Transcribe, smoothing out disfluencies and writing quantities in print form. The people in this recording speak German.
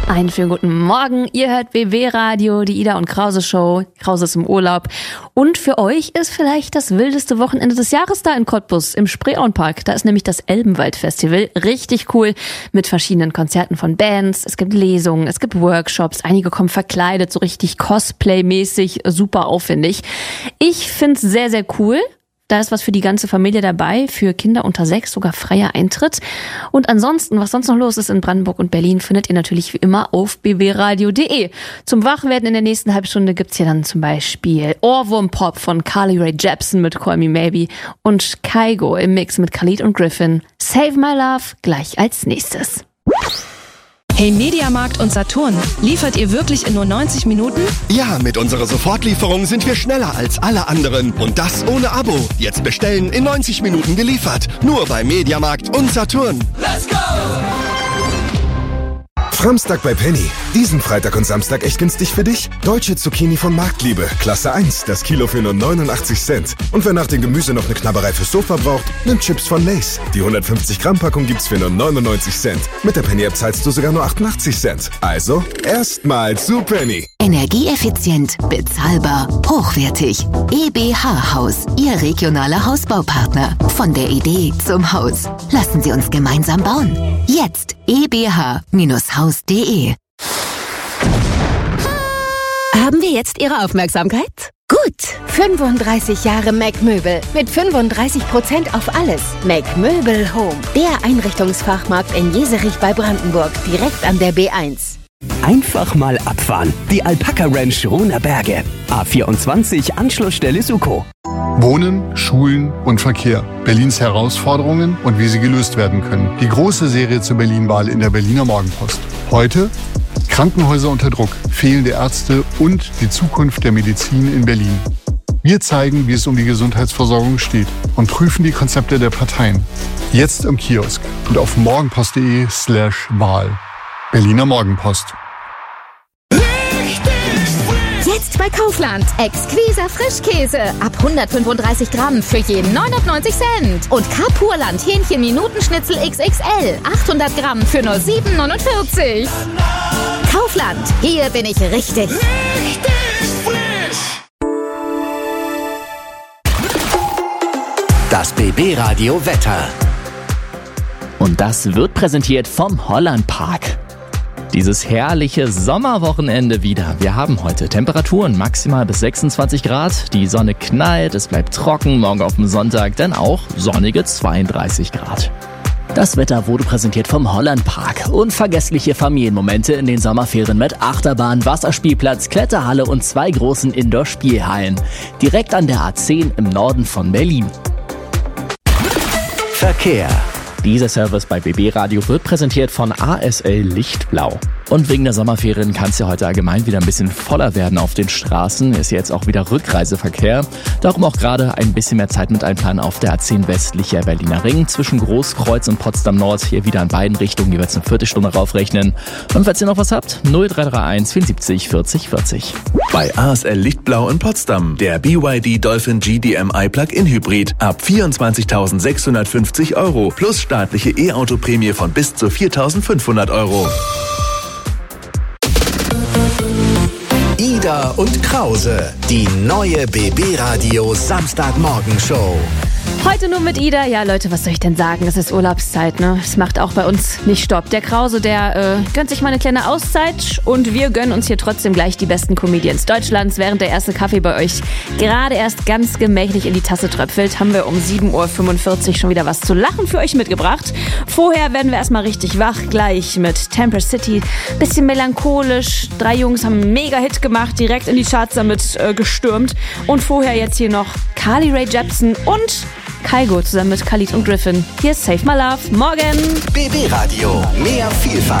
Einen schönen guten Morgen. Ihr hört BB Radio, die Ida und Krause Show. Krause ist im Urlaub. Und für euch ist vielleicht das wildeste Wochenende des Jahres da in Cottbus im Spreeauenpark. Da ist nämlich das Elbenwald-Festival. Richtig cool mit verschiedenen Konzerten von Bands. Es gibt Lesungen, es gibt Workshops. Einige kommen verkleidet, so richtig Cosplay-mäßig, super aufwendig. Ich find's sehr, sehr cool. Da ist was für die ganze Familie dabei, für Kinder unter 6 sogar freier Eintritt. Und ansonsten, was sonst noch los ist in Brandenburg und Berlin, findet ihr natürlich wie immer auf bbradio.de. Zum Wachwerden in der nächsten Halbstunde gibt's hier dann zum Beispiel Ohrwurm-Pop von Carly Rae Jepsen mit Call Me Maybe und Kygo im Mix mit Khalid und Griffin. Save My Love gleich als nächstes. Hey Mediamarkt und Saturn, liefert ihr wirklich in nur 90 Minuten? Ja, mit unserer Sofortlieferung sind wir schneller als alle anderen. Und das ohne Abo. Jetzt bestellen, in 90 Minuten geliefert. Nur bei Mediamarkt und Saturn. Let's go! Framstag bei Penny. Diesen Freitag und Samstag echt günstig für dich. Deutsche Zucchini von Marktliebe. Klasse 1. Das Kilo für nur 89 Cent. Und wer nach dem Gemüse noch eine Knabberei fürs Sofa braucht, nimmt Chips von Lay's. Die 150 Gramm Packung gibt's für nur 99 Cent. Mit der Penny App zahlst du sogar nur 88 Cent. Also, erstmal zu Penny. Energieeffizient, bezahlbar, hochwertig. EBH Haus, Ihr regionaler Hausbaupartner. Von der Idee zum Haus. Lassen Sie uns gemeinsam bauen. Jetzt ebh-haus.de. Haben wir jetzt Ihre Aufmerksamkeit? Gut. 35 Jahre Mac Möbel mit 35% auf alles. Mac Möbel Home. Der Einrichtungsfachmarkt in Jeserich bei Brandenburg. Direkt an der B1. Einfach mal abfahren. Die Alpaka Ranch Ruhner Berge. A24 Anschlussstelle Suko. Wohnen, Schulen und Verkehr. Berlins Herausforderungen und wie sie gelöst werden können. Die große Serie zur Berlin-Wahl in der Berliner Morgenpost. Heute Krankenhäuser unter Druck, fehlende Ärzte und die Zukunft der Medizin in Berlin. Wir zeigen, wie es um die Gesundheitsversorgung steht und prüfen die Konzepte der Parteien. Jetzt im Kiosk und auf morgenpost.de/Wahl. Berliner Morgenpost. Jetzt bei Kaufland. Exquiser Frischkäse. Ab 135 Gramm für je 99 Cent. Und Kapurland Hähnchen-Minutenschnitzel XXL. 800 Gramm für nur 7,49. Kaufland. Hier bin ich richtig. Das BB Radio Wetter. Und das wird präsentiert vom Hollandpark. Dieses herrliche Sommerwochenende wieder. Wir haben heute Temperaturen maximal bis 26 Grad. Die Sonne knallt, es bleibt trocken. Morgen auf dem Sonntag dann auch sonnige 32 Grad. Das Wetter wurde präsentiert vom Hollandpark. Unvergessliche Familienmomente in den Sommerferien mit Achterbahn, Wasserspielplatz, Kletterhalle und 2 großen Indoor-Spielhallen. Direkt an der A10 im Norden von Berlin. Verkehr. Dieser Service bei BB Radio wird präsentiert von ASL Lichtblau. Und wegen der Sommerferien kann es ja heute allgemein wieder ein bisschen voller werden auf den Straßen. Ist jetzt auch wieder Rückreiseverkehr. Darum auch gerade ein bisschen mehr Zeit mit einplanen auf der A10 westlicher Berliner Ring zwischen Großkreuz und Potsdam Nord. Hier wieder in beiden Richtungen jeweils eine Viertelstunde raufrechnen. Und falls ihr noch was habt, 0331 74 40 40. Bei ASL Lichtblau in Potsdam. Der BYD Dolphin GDMI Plug-in Hybrid ab 24.650 € plus staatliche E-Auto-Prämie von bis zu 4.500 €. Ida und Krause, die neue BB Radio Samstagmorgenshow. Heute nur mit Ida. Ja, Leute, was soll ich denn sagen? Es ist Urlaubszeit, ne? Es macht auch bei uns nicht Stopp. Der Krause, der gönnt sich mal eine kleine Auszeit und wir gönnen uns hier trotzdem gleich die besten Comedians Deutschlands. Während der erste Kaffee bei euch gerade erst ganz gemächlich in die Tasse tröpfelt, haben wir um 7:45 Uhr schon wieder was zu lachen für euch mitgebracht. Vorher werden wir erstmal richtig wach, gleich mit Temper City. Bisschen melancholisch. 3 Jungs haben einen Mega-Hit gemacht, direkt in die Charts damit gestürmt. Und vorher jetzt hier noch Carly Rae Jepsen und Kygo zusammen mit Khalid und Griffin. Hier ist Save My Love. Morgen. BB Radio. Mehr Vielfalt.